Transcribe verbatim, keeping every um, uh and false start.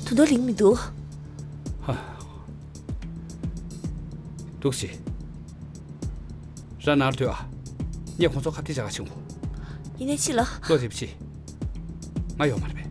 多多灵敏度。 독시. 란 알도야. 你工作还比较辛苦。 一年去了。 多对不起。我有嘛了呗。